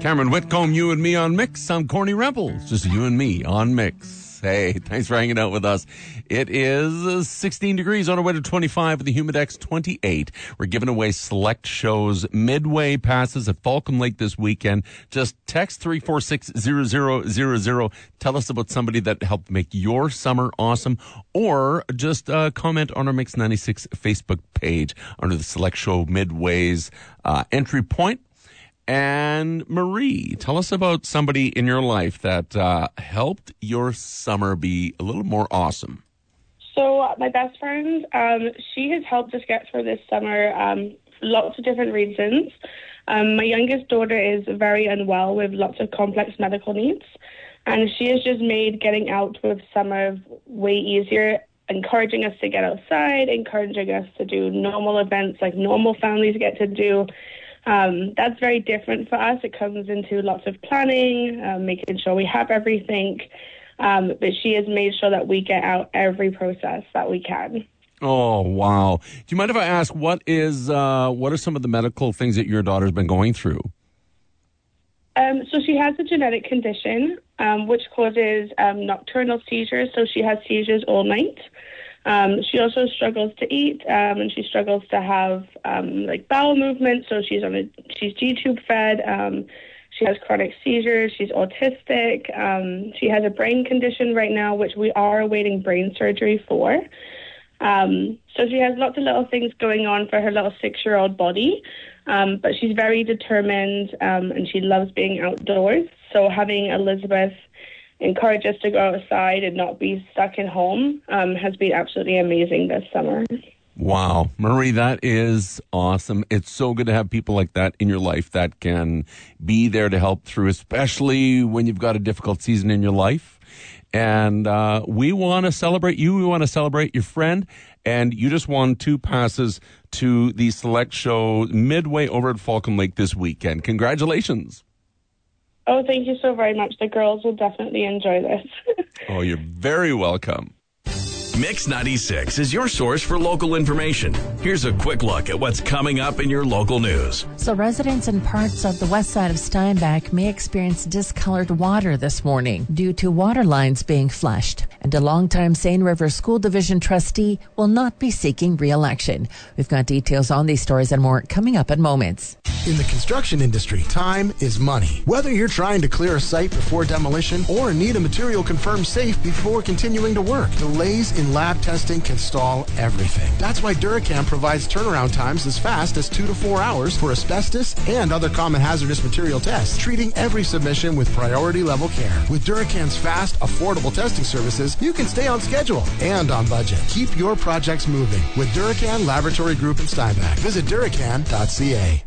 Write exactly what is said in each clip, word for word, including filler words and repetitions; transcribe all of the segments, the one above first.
Cameron Whitcomb, you and me on Mix. I'm Corny Rebels, just you and me on Mix. Hey, thanks for hanging out with us. It is sixteen degrees on our way to twenty-five with the Humidex twenty-eight. We're giving away select shows midway passes at Falcon Lake this weekend. Just text three four six zero zero zero zero. Tell us about somebody that helped make your summer awesome, or just uh, comment on our Mix ninety-six Facebook page under the select show midways uh, entry point. And Marie, tell us about somebody in your life that uh, helped your summer be a little more awesome. So uh, my best friend, um, she has helped us get through this summer um, for lots of different reasons. Um, my youngest daughter is very unwell with lots of complex medical needs, and she has just made getting out with summer way easier, encouraging us to get outside, encouraging us to do normal events like normal families get to do. Um, that's very different for us. It comes into lots of planning, uh, making sure we have everything. Um, but she has made sure that we get out every process that we can. Oh, wow. Do you mind if I ask, what is uh, what are some of the medical things that your daughter's been going through? Um, so she has a genetic condition, um, which causes um, nocturnal seizures. So she has seizures all night. Um, she also struggles to eat, um, and she struggles to have um, like bowel movement. So she's on a she's G-tube fed. Um, she has chronic seizures. She's autistic. Um, she has a brain condition right now, which we are awaiting brain surgery for. Um, so she has lots of little things going on for her little six-year-old body, um, but she's very determined, um, and she loves being outdoors. So having Elizabeth encourage us to go outside and not be stuck in home um, has been absolutely amazing this summer. Wow. Marie, that is awesome. It's so good to have people like that in your life that can be there to help through, especially when you've got a difficult season in your life. And uh, we want to celebrate you. We want to celebrate your friend. And you just won two passes to the select show midway over at Falcon Lake this weekend. Congratulations. Oh, thank you so very much. The girls will definitely enjoy this. Oh, you're very welcome. Mix ninety-six is your source for local information. Here's a quick look at what's coming up in your local news. So residents in parts of the west side of Steinbach may experience discolored water this morning due to water lines being flushed. And a longtime Seine River School Division trustee will not be seeking re-election. We've got details on these stories and more coming up in moments. In the construction industry, time is money. Whether you're trying to clear a site before demolition or need a material confirmed safe before continuing to work, delays in lab testing can stall everything. That's why Duracam provides turnaround times as fast as two to four hours for asbestos and other common hazardous material tests, treating every submission with priority level care. With Duracam's fast, affordable testing services, you can stay on schedule and on budget. Keep your projects moving with Duracan Laboratory Group in Steinbach. Visit duracan dot c a.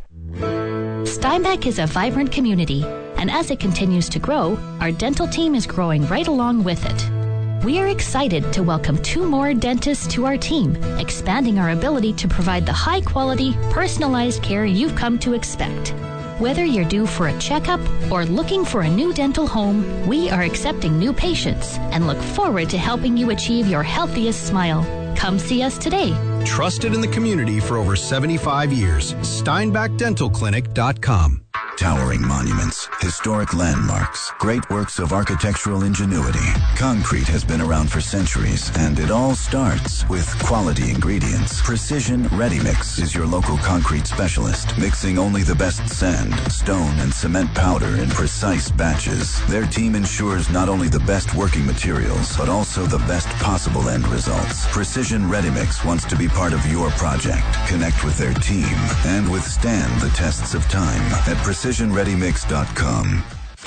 Steinbach is a vibrant community, and as it continues to grow, our dental team is growing right along with it. We are excited to welcome two more dentists to our team, expanding our ability to provide the high-quality, personalized care you've come to expect. Whether you're due for a checkup or looking for a new dental home, we are accepting new patients and look forward to helping you achieve your healthiest smile. Come see us today. Trusted in the community for over seventy-five years. Steinbach Dental Clinic dot com. Towering monuments, historic landmarks, great works of architectural ingenuity. Concrete has been around for centuries, and it all starts with quality ingredients. Precision Ready Mix is your local concrete specialist, mixing only the best sand, stone, and cement powder in precise batches. Their team ensures not only the best working materials, but also the best possible end results. Precision Ready Mix wants to be part of your project. Connect with their team and withstand the tests of time at precision ready mix dot com.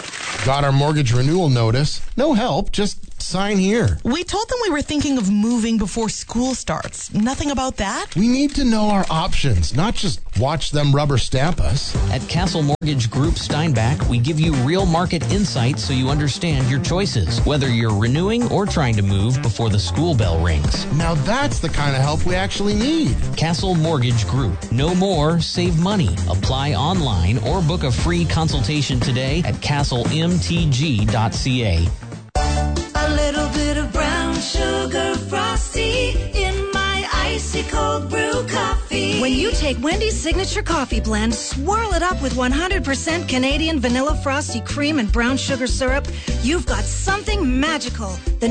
Got our mortgage renewal notice. No help, just sign here. We told them we were thinking of moving before school starts. Nothing about that? We need to know our options, not just watch them rubber stamp us. At Castle Mortgage Group Steinbach, we give you real market insights so you understand your choices, whether you're renewing or trying to move before the school bell rings. Now that's the kind of help we actually need. Castle Mortgage Group. Know more, save money. Apply online or book a free consultation today at castle m t g dot c a. A little bit of brown sugar frosty in my icy cold brew coffee. When you take Take Wendy's signature coffee blend, swirl it up with one hundred percent Canadian vanilla frosty cream and brown sugar syrup. You've got something magical. The